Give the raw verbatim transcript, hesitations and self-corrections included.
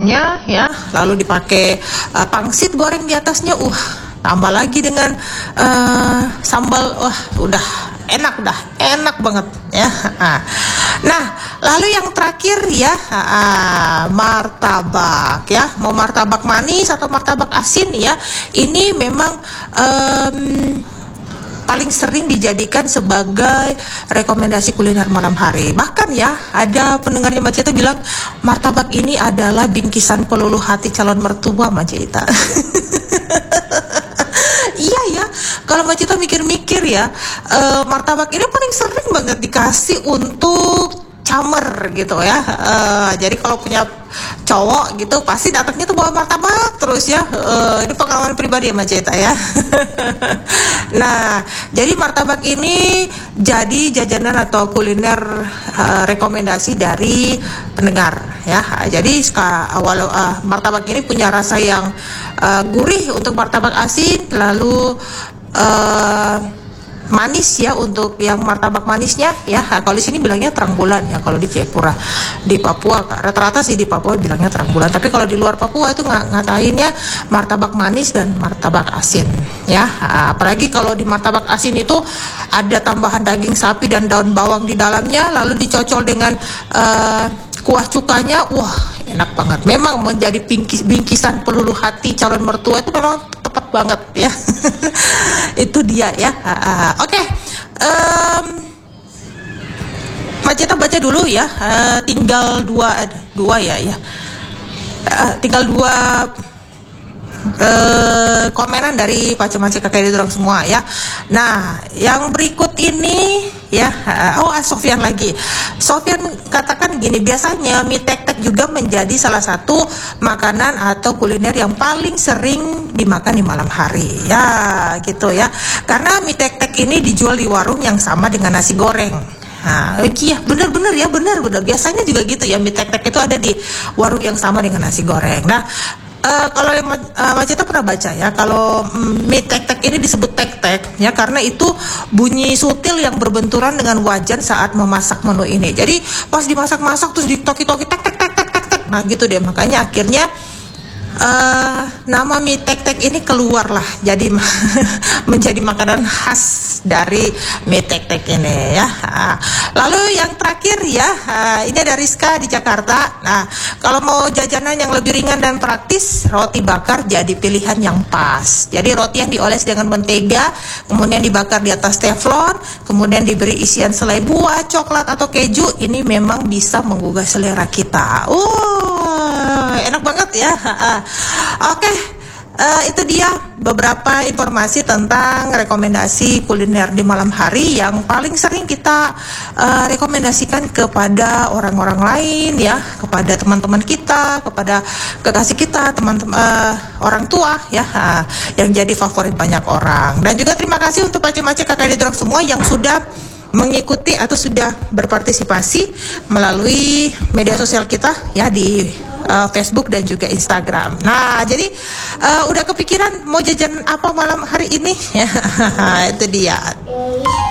gorengnya ya, lalu dipakai uh, pangsit goreng di atasnya, uh tambah lagi dengan uh, sambal, wah udah enak, udah enak banget ya. Nah, lalu yang terakhir ya, uh, martabak ya, mau martabak manis atau martabak asin ya, ini memang um, paling sering dijadikan sebagai rekomendasi kuliner malam hari. Bahkan ya, ada pendengarnya Mbak Cita bilang martabak ini adalah bingkisan peluluh hati calon mertua Mbak Cita. Iya ya, kalau Mbak Cita mikir-mikir ya, uh, martabak ini paling sering banget dikasih untuk camer gitu ya. Uh, jadi kalau punya cowok gitu pasti datangnya tuh bawa martabak terus ya. Uh, ini pengalaman pribadi ya Mbak Cita ya. Nah, jadi martabak ini jadi jajanan atau kuliner uh, rekomendasi dari pendengar ya. Jadi awal uh, martabak ini punya rasa yang uh, gurih untuk martabak asin, lalu uh, manis ya untuk yang martabak manisnya ya. Kalau di sini bilangnya terang bulan ya, kalau di Jayapura. Di Papua rata-rata sih di Papua bilangnya terang bulan, tapi kalau di luar Papua itu ng- ngatainnya martabak manis dan martabak asin ya. Apalagi kalau di martabak asin itu ada tambahan daging sapi dan daun bawang di dalamnya, lalu dicocol dengan uh, kuah cukanya, wah enak banget. Memang menjadi bingkis, bingkisan peluluh hati calon mertua itu memang tepat banget ya. Itu dia ya. Uh, Oke, okay. um, Mbak Cita baca dulu ya. Uh, tinggal dua dua ya ya. Uh, tinggal dua uh, komenan dari Pace-Mace kakak di dorong semua ya. Nah, yang berikut ini ya, uh, oh Sofian lagi. Sofian katakan gini, biasanya mie tek-tek juga menjadi salah satu makanan atau kuliner yang paling sering dimakan di malam hari ya, gitu ya. Karena mie tek-tek ini dijual di warung yang sama dengan nasi goreng. Nah, iya benar-benar ya, benar-benar biasanya juga gitu ya, mie tek-tek itu ada di warung yang sama dengan nasi goreng. Nah, Uh, kalau yang uh, Mbak Cita pernah baca ya, kalau mm, mie tek-tek ini disebut tek-tek ya karena itu bunyi sutil yang berbenturan dengan wajan saat memasak menu ini. Jadi pas dimasak-masak terus ditoki-toki tek-tek-tek-tek-tek, nah gitu deh, makanya akhirnya uh, nama mie tek-tek ini keluarlah jadi menjadi makanan khas dari mie tek-tek ini ya. Lalu yang terakhir ya, ini ada Rizka di Jakarta. Nah, kalau mau jajanan yang lebih ringan dan praktis, roti bakar jadi pilihan yang pas. Jadi roti yang dioles dengan mentega, kemudian dibakar di atas teflon, kemudian diberi isian selai buah, coklat atau keju, ini memang bisa menggugah selera kita. Uh, enak banget ya. Oke. Okay. Uh, itu dia beberapa informasi tentang rekomendasi kuliner di malam hari yang paling sering kita uh, rekomendasikan kepada orang-orang lain ya, kepada teman-teman kita, kepada kekasih kita, teman-teman uh, orang tua ya, uh, yang jadi favorit banyak orang. Dan juga terima kasih untuk Pace-Mace kakak di dorong semua yang sudah mengikuti atau sudah berpartisipasi melalui media sosial kita ya di uh, Facebook dan juga Instagram. Nah, jadi uh, udah kepikiran mau jajan apa malam hari ini? Ya, itu dia.